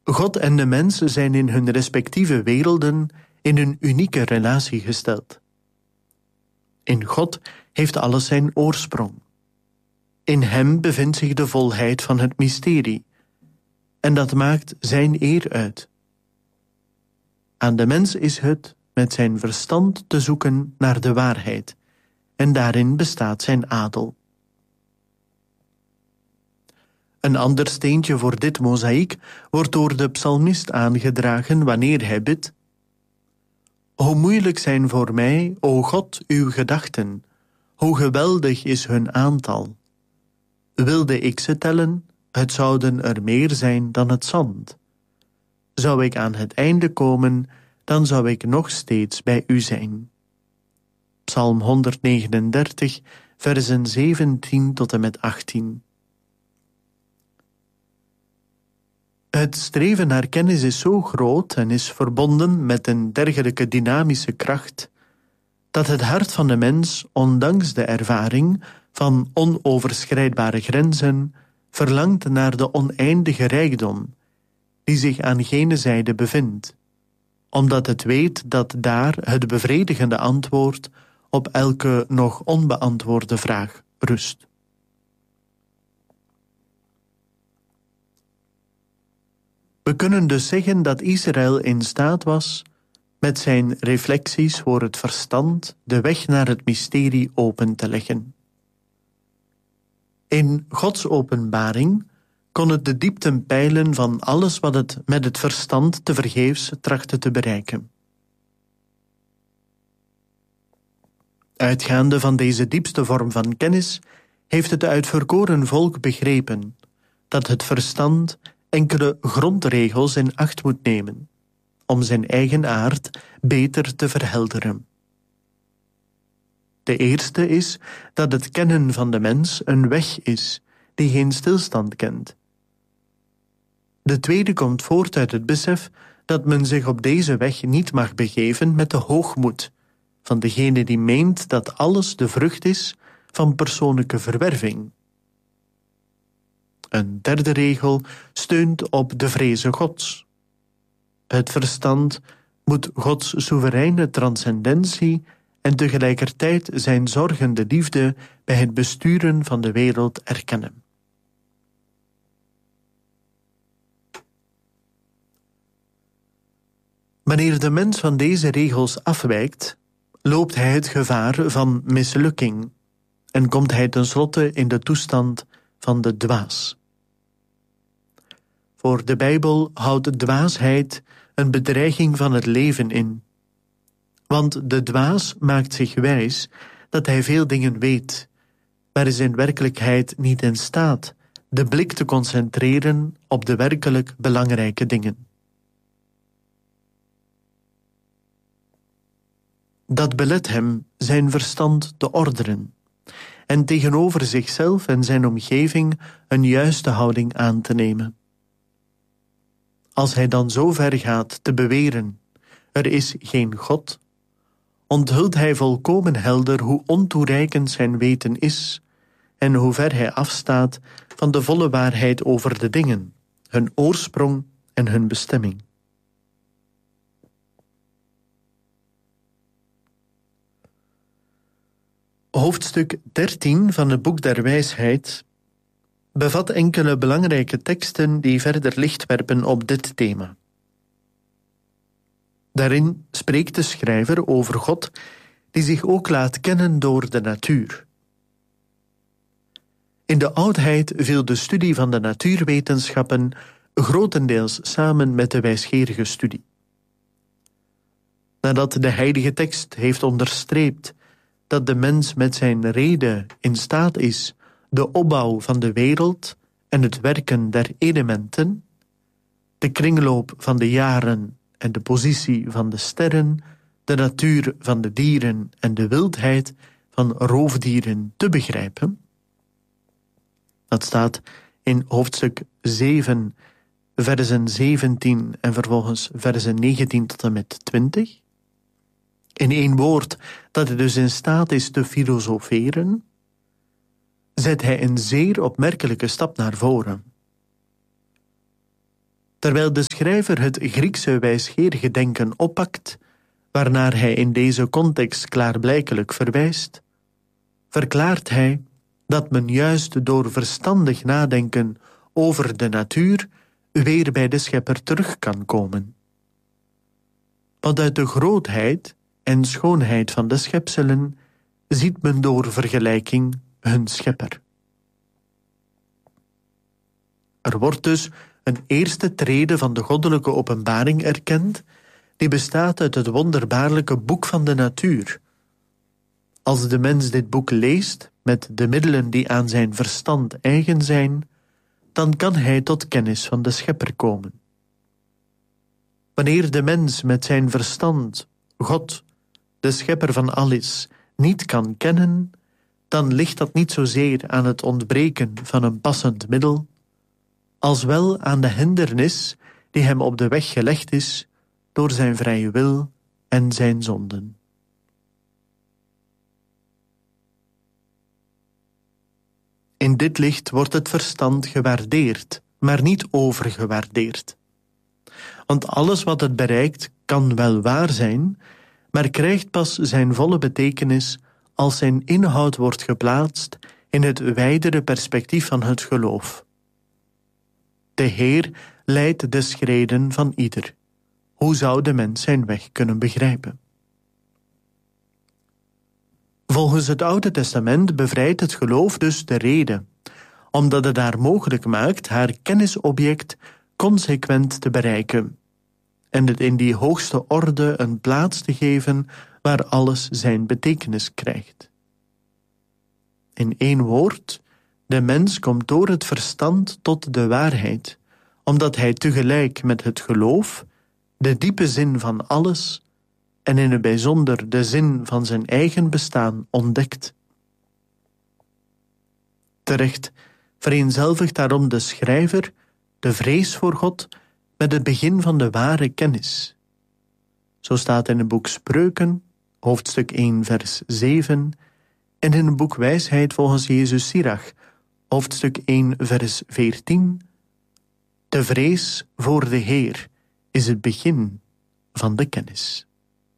God en de mens zijn in hun respectieve werelden in een unieke relatie gesteld. In God heeft alles zijn oorsprong. In hem bevindt zich de volheid van het mysterie, en dat maakt zijn eer uit. Aan de mens is het met zijn verstand te zoeken naar de waarheid, en daarin bestaat zijn adel. Een ander steentje voor dit mozaïek wordt door de psalmist aangedragen wanneer hij bidt: Hoe moeilijk zijn voor mij, o God, uw gedachten, hoe geweldig is hun aantal. Wilde ik ze tellen, het zouden er meer zijn dan het zand. Zou ik aan het einde komen, dan zou ik nog steeds bij u zijn. Psalm 139, versen 17 tot en met 18. Het streven naar kennis is zo groot en is verbonden met een dergelijke dynamische kracht, dat het hart van de mens, ondanks de ervaring van onoverschrijdbare grenzen, verlangt naar de oneindige rijkdom die zich aan gene zijde bevindt, omdat het weet dat daar het bevredigende antwoord op elke nog onbeantwoorde vraag rust. We kunnen dus zeggen dat Israël in staat was met zijn reflecties voor het verstand de weg naar het mysterie open te leggen. In Gods openbaring kon het de diepten peilen van alles wat het met het verstand tevergeefs trachtte te bereiken. Uitgaande van deze diepste vorm van kennis heeft het uitverkoren volk begrepen dat het verstand enkele grondregels in acht moet nemen om zijn eigen aard beter te verhelderen. De eerste is dat het kennen van de mens een weg is die geen stilstand kent. De tweede komt voort uit het besef dat men zich op deze weg niet mag begeven met de hoogmoed van degene die meent dat alles de vrucht is van persoonlijke verwerving. Een derde regel steunt op de vreze Gods. Het verstand moet Gods soevereine transcendentie en tegelijkertijd zijn zorgende liefde bij het besturen van de wereld erkennen. Wanneer de mens van deze regels afwijkt, loopt hij het gevaar van mislukking en komt hij tenslotte in de toestand van de dwaas. Voor de Bijbel houdt dwaasheid een bedreiging van het leven in. Want de dwaas maakt zich wijs dat hij veel dingen weet, maar is in werkelijkheid niet in staat de blik te concentreren op de werkelijk belangrijke dingen. Dat belet hem zijn verstand te ordenen en tegenover zichzelf en zijn omgeving een juiste houding aan te nemen. Als hij dan zo ver gaat te beweren, er is geen God, onthult hij volkomen helder hoe ontoereikend zijn weten is en hoe ver hij afstaat van de volle waarheid over de dingen, hun oorsprong en hun bestemming. Hoofdstuk 13 van het Boek der Wijsheid bevat enkele belangrijke teksten die verder licht werpen op dit thema. Daarin spreekt de schrijver over God die zich ook laat kennen door de natuur. In de oudheid viel de studie van de natuurwetenschappen grotendeels samen met de wijsgerige studie. Nadat de heilige tekst heeft onderstreept dat de mens met zijn rede in staat is de opbouw van de wereld en het werken der elementen, de kringloop van de jaren en de positie van de sterren, de natuur van de dieren en de wildheid van roofdieren te begrijpen. Dat staat in hoofdstuk 7, versen 17 en vervolgens versen 19 tot en met 20. In één woord, dat hij dus in staat is te filosoferen, zet hij een zeer opmerkelijke stap naar voren. Terwijl de schrijver het Griekse wijsgeerige denken oppakt, waarnaar hij in deze context klaarblijkelijk verwijst, verklaart hij dat men juist door verstandig nadenken over de natuur weer bij de schepper terug kan komen. Want uit de grootheid en schoonheid van de schepselen ziet men door vergelijking hun schepper. Er wordt dus een eerste trede van de goddelijke openbaring erkend, die bestaat uit het wonderbaarlijke boek van de natuur. Als de mens dit boek leest, met de middelen die aan zijn verstand eigen zijn, dan kan hij tot kennis van de schepper komen. Wanneer de mens met zijn verstand God, de schepper van alles, niet kan kennen, dan ligt dat niet zozeer aan het ontbreken van een passend middel, als wel aan de hindernis die hem op de weg gelegd is door zijn vrije wil en zijn zonden. In dit licht wordt het verstand gewaardeerd, maar niet overgewaardeerd. Want alles wat het bereikt kan wel waar zijn, maar krijgt pas zijn volle betekenis als zijn inhoud wordt geplaatst in het wijdere perspectief van het geloof. De Heer leidt de schreden van ieder. Hoe zou de mens zijn weg kunnen begrijpen? Volgens het Oude Testament bevrijdt het geloof dus de rede, omdat het haar mogelijk maakt haar kennisobject consequent te bereiken en het in die hoogste orde een plaats te geven waar alles zijn betekenis krijgt. In één woord, de mens komt door het verstand tot de waarheid, omdat hij tegelijk met het geloof de diepe zin van alles en in het bijzonder de zin van zijn eigen bestaan ontdekt. Terecht vereenzelvigt daarom de schrijver de vrees voor God met het begin van de ware kennis. Zo staat in het boek Spreuken, hoofdstuk 1, vers 7, en in het boek Wijsheid volgens Jezus Sirach, hoofdstuk 1, vers 14, de vrees voor de Heer is het begin van de kennis.